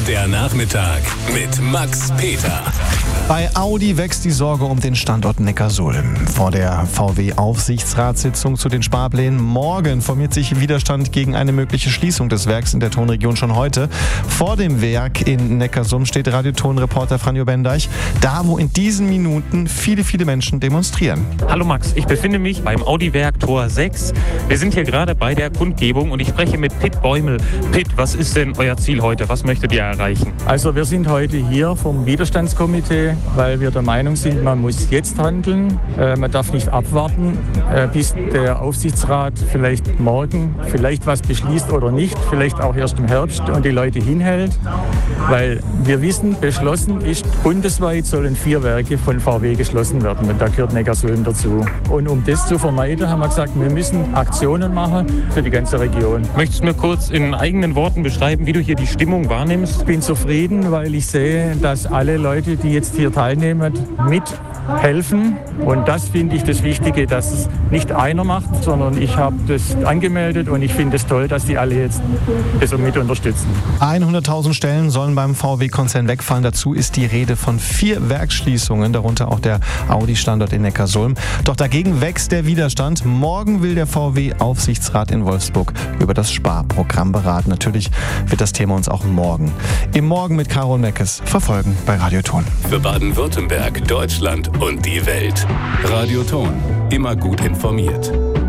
Der Nachmittag mit Max Peter. Bei Audi wächst die Sorge um den Standort Neckarsulm. Vor der VW-Aufsichtsratssitzung zu den Sparplänen morgen formiert sich Widerstand gegen eine mögliche Schließung des Werks in der Tonregion schon heute. Vor dem Werk in Neckarsulm steht Radioton-Reporter Franjo Bendeich, da wo in diesen Minuten viele Menschen demonstrieren. Hallo Max, ich befinde mich beim Audi-Werk Tor 6. Wir sind hier gerade bei der Kundgebung und ich spreche mit Pitt Bäumel. Pitt, was ist denn euer Ziel heute? Was möchtet ihr erreichen? Also wir sind heute hier vom Widerstandskomitee, weil wir der Meinung sind, man muss jetzt handeln. Man darf nicht abwarten, bis der Aufsichtsrat vielleicht morgen was beschließt oder nicht, vielleicht auch erst im Herbst und die Leute hinhält. Weil wir wissen, beschlossen ist, bundesweit sollen 4 Werke von VW geschlossen werden und da gehört Neckarsulm dazu. Und um das zu vermeiden, haben wir gesagt, wir müssen Aktionen machen für die ganze Region. Möchtest du mir kurz in eigenen Worten beschreiben, wie du hier die Stimmung wahrnimmst? Ich bin zufrieden, weil ich sehe, dass alle Leute, die jetzt hier teilnehmen, mithelfen. Und das finde ich das Wichtige, dass es nicht einer macht, sondern ich habe das angemeldet und ich finde es toll, dass die alle jetzt das mit unterstützen. 100.000 Stellen sollen beim VW-Konzern wegfallen. Dazu ist die Rede von 4 Werksschließungen, darunter auch der Audi-Standort in Neckarsulm. Doch dagegen wächst der Widerstand. Morgen will der VW-Aufsichtsrat in Wolfsburg über das Sparprogramm beraten. Natürlich wird das Thema uns auch morgen im Morgen mit Carol Meckes verfolgen bei Radioton. Für Baden-Württemberg, Deutschland und die Welt. Radioton. Immer gut informiert.